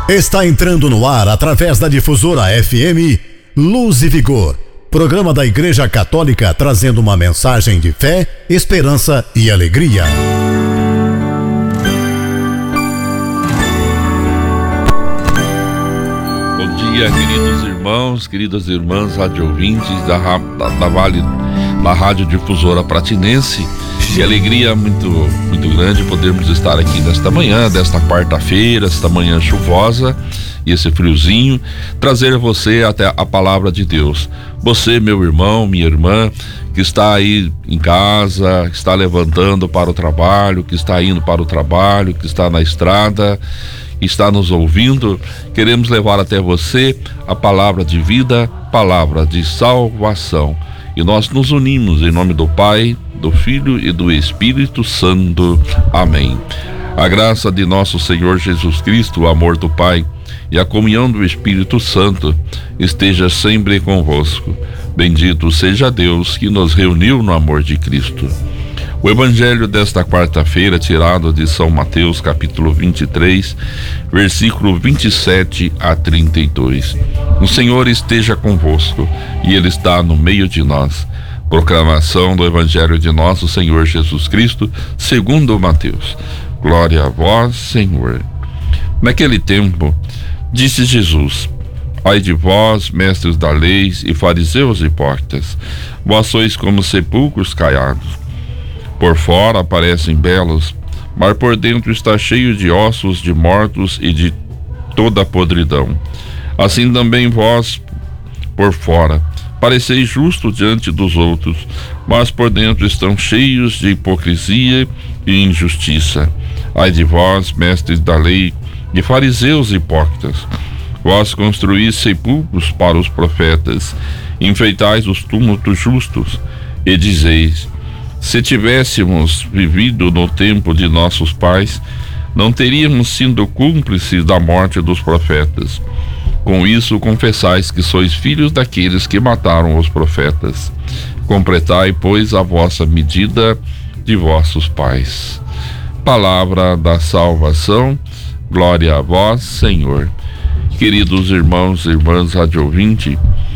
Está entrando no ar através da difusora FM Luz e Vigor, programa da Igreja Católica trazendo uma mensagem de fé, esperança e alegria. Bom dia, queridos irmãos, queridas irmãs, rádio ouvintes da Rádio Difusora Pratinense. Que alegria muito grande podermos estar aqui nesta manhã, desta quarta-feira, esta manhã chuvosa e esse friozinho, trazer a você até a palavra de Deus. Você, meu irmão, minha irmã, que está aí em casa, que está levantando para o trabalho, que está indo para o trabalho, que está na estrada, está nos ouvindo, queremos levar até você a palavra de vida, palavra de salvação. E nós nos unimos em nome do Pai, do Filho e do Espírito Santo. Amém. A graça de nosso Senhor Jesus Cristo, o amor do Pai e a comunhão do Espírito Santo esteja sempre convosco. Bendito seja Deus que nos reuniu no amor de Cristo. O evangelho desta quarta-feira, tirado de São Mateus, capítulo 23, versículo 27 a 32. O Senhor esteja convosco e Ele está no meio de nós. Proclamação do evangelho de nosso Senhor Jesus Cristo, segundo Mateus. Glória a vós, Senhor. Naquele tempo, disse Jesus: ai de vós, mestres da lei e fariseus hipócritas, vós sois como sepulcros caiados. Por fora parecem belos, mas por dentro está cheio de ossos de mortos e de toda a podridão. Assim também vós, por fora, pareceis justos diante dos outros, mas por dentro estão cheios de hipocrisia e injustiça. Ai de vós, mestres da lei e fariseus hipócritas, vós construís sepulcros para os profetas, enfeitais os túmulos justos, e dizeis: se tivéssemos vivido no tempo de nossos pais, não teríamos sido cúmplices da morte dos profetas. Com isso confessais que sois filhos daqueles que mataram os profetas. Completai, pois, a vossa medida de vossos pais. Palavra da salvação, glória a vós, Senhor. Queridos irmãos e irmãs rádio ouvinte,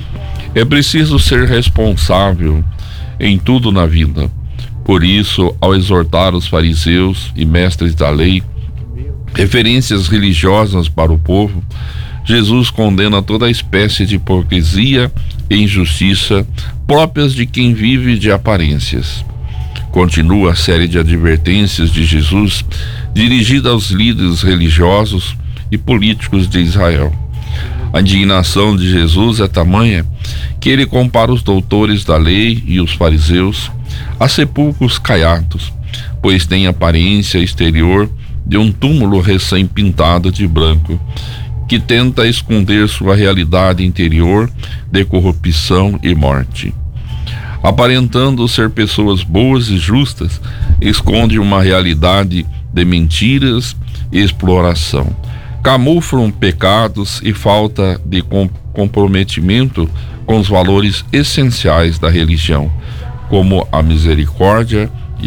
é preciso ser responsável em tudo na vida. Por isso, ao exortar os fariseus e mestres da lei, referências religiosas para o povo, Jesus condena toda espécie de hipocrisia e injustiça próprias de quem vive de aparências. Continua a série de advertências de Jesus dirigida aos líderes religiosos e políticos de Israel. A indignação de Jesus é tamanha que ele compara os doutores da lei e os fariseus a sepulcros caiados, pois têm aparência exterior de um túmulo recém-pintado de branco, que tenta esconder sua realidade interior de corrupção e morte. Aparentando ser pessoas boas e justas, esconde uma realidade de mentiras e exploração. Camuflam pecados e falta de comprometimento com os valores essenciais da religião, como a misericórdia,